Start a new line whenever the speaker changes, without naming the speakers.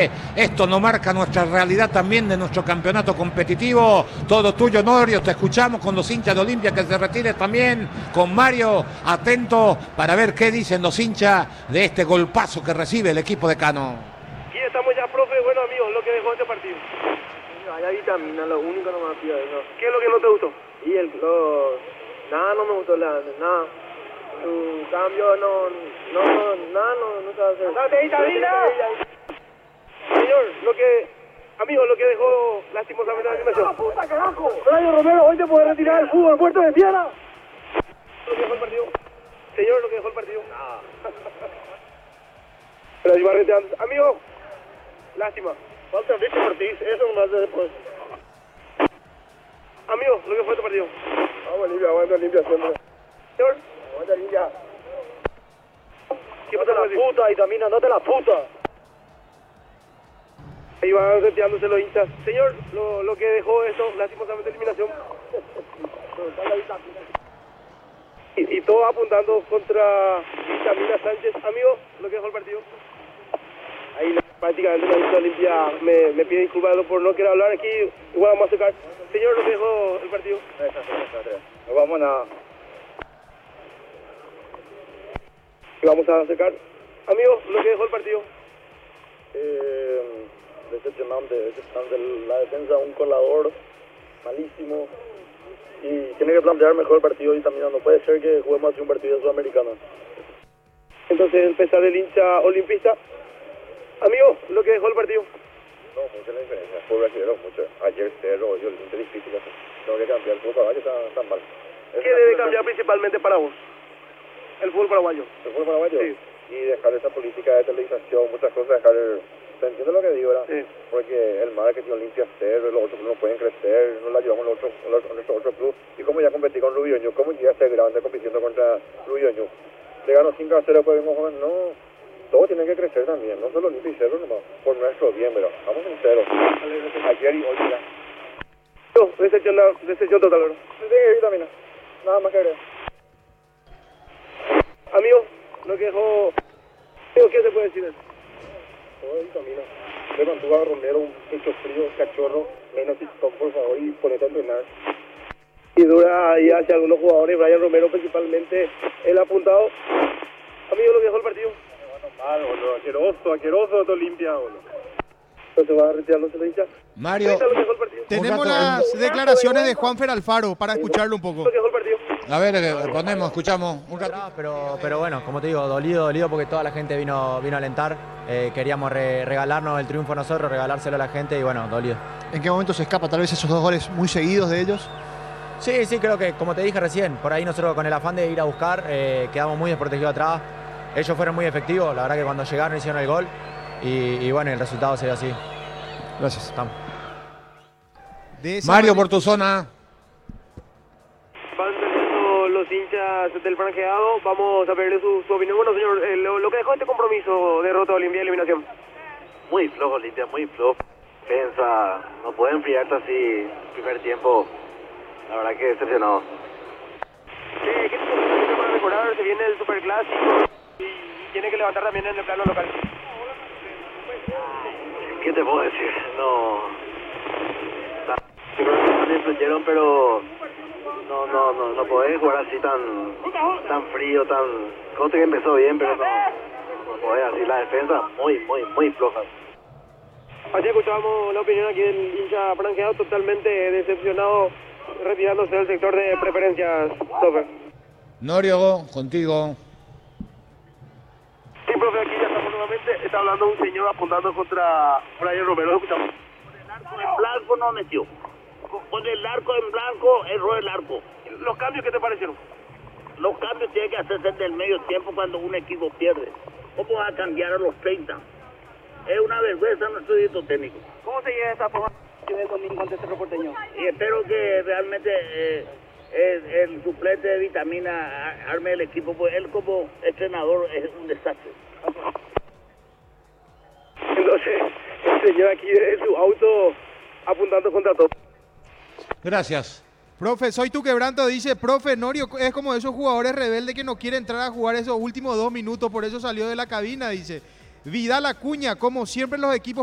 que esto no marca nuestra realidad también de nuestro campeonato competitivo. Todo tuyo, Norio, te escuchamos con los hinchas de Olimpia que se retire también, con Mario, atento para ver qué dicen los hinchas de este golpazo que recibe el equipo de Cano.
Aquí estamos ya, profe, bueno amigos, lo que dejó este partido.
Vaya vitamina, lo único no me hacía eso.
¿Qué es lo que no te gustó?
Y nada no me gustó, nada. Su cambio nada no sabe hacer.
¡Date, vitamina! Señor, lo que dejó lastimosamente la animación.
¡La puta, carajo! Brian Romero, hoy te puedes retirar del fútbol, muerto de piedra.
¿Lo que dejó el partido? Señor, lo que dejó el partido. Pero si va reteando. Amigo, lástima.
Falta Víctor Ortiz, eso no hace después.
Amigo, lo que fue este partido.
Vamos, aguanta limpia siempre.
Señor,
Aguanta limpia.
¿qué pasó
No
con
te la puta, Vitamina, no te la puta.
Ahí van reteándose los hinchas. Señor, lo que dejó esto, lastimosamente eliminación. Y todo apuntando contra Vitamina Sánchez. Amigo, lo que dejó el partido. Ahí prácticamente la hincha Olimpia me pide disculpas por no querer hablar aquí. Igual vamos a sacar. Señor, lo que dejó el partido.
No vamos a nada.
Y vamos a sacar. Amigo, lo que dejó el partido.
Decepcionante la defensa, un colador malísimo. Y tiene que plantear mejor el partido y también no puede ser que juguemos así un partido de Sudamericana.
Entonces, empezar el hincha olimpista. Amigo, lo que dejó el partido.
No, mucha la diferencia. Fue brasileño mucho. Ayer Cerro, yo Olimpia difícil. Tengo que cambiar el fútbol paraguayo, está mal.
¿Qué debe cambiar principalmente para vos? El fútbol paraguayo.
¿El fútbol paraguayo?
Sí.
Y dejar esa política de televisación, muchas cosas, dejar... ¿Te entiendes lo que digo, verdad?
Sí.
Porque el marketing Olimpia Cerro, los otros clubes no pueden crecer, no la llevamos a nuestro otro club. Y como ya competí con Rubioño, ¿cómo llega a ser grande compitiendo contra Rubioño? Le ganó 5-0, después vimos joven, no... Todo tiene que crecer también, no solo Olimpia y Cerro nomás, por nuestro bien, pero vamos en cero. Ayer y hoy ya.
Decepción total, ¿verdad?
Sí, vitamina. Nada más que agregar.
Amigo, lo que dejó... Amigo, ¿qué se puede decir de eso?
Todo vitamina. Le mantuvo a Romero un pecho frío, cachorro, menos TikTok, por favor, y ponete a entrenar.
Y dura ahí hacia algunos jugadores, Brian Romero principalmente, el apuntado. Amigo, lo que dejó el partido.
Mal, boludo, asqueroso, todo limpia, boludo.
Entonces va retirarse la hincha.
Mario,
Lo que dejó el partido.
Tenemos las declaraciones de Juanfer Alfaro para escucharlo un poco.
Lo que dejó el partido.
a ver, escuchamos un ratito.
Pero bueno, como te digo, dolido porque toda la gente vino a alentar. Queríamos regalarnos el triunfo a nosotros, regalárselo a la gente y bueno, dolido.
¿En qué momento se escapa tal vez esos dos goles muy seguidos de ellos?
Sí, creo que como te dije recién, por ahí nosotros con el afán de ir a buscar, quedamos muy desprotegidos atrás. Ellos fueron muy efectivos, la verdad que cuando llegaron hicieron el gol y bueno, el resultado se dio así.
Gracias.
Estamos.
Mario, por tu zona.
Van saliendo los hinchas del franjeado. Vamos a pedirle su opinión. Bueno, señor, lo que dejó este compromiso, derrota de Olimpia y eliminación.
Muy flojo, Olimpia, muy flojo. Defensa, no puede enfriarse así primer tiempo. La verdad que decepcionado.
¿Qué tipo de cosas para mejorar? Se viene el superclásico y tiene que levantar también en el plano local.
¿Qué te puedo decir? No. Yo creo que nos influyeron, pero no podés jugar así tan frío, tan... Conste que empezó bien, pero no podés así. La defensa muy floja.
Así escuchábamos la opinión aquí del hincha franjeado, totalmente decepcionado, retirándose del sector de preferencias, Sofer.
Norio, contigo.
Sí, profe, aquí ya estamos nuevamente. Está hablando un señor apuntando contra Brian Romero. ¿Lo escuchamos?
Con el arco en blanco no metió. Con el arco en blanco erró el arco.
¿Los cambios qué te parecieron?
Los cambios tienen que hacerse en el medio tiempo cuando un equipo pierde. ¿Cómo va a cambiar a los 30? Es una vergüenza nuestro directo técnico.
¿Cómo se llega a esta forma de domingo ante Cerro Porteño?
Y espero que realmente el suplente de Vitamina arme el equipo, pues él como entrenador es un desastre.
Entonces, el señor aquí en su auto apuntando contra todo.
Gracias.
Profe, soy tu quebranto, dice, profe, Norio es como esos jugadores rebeldes que no quieren entrar a jugar esos últimos 2 minutos, por eso salió de la cabina, dice. Vidal Acuña, como siempre los equipos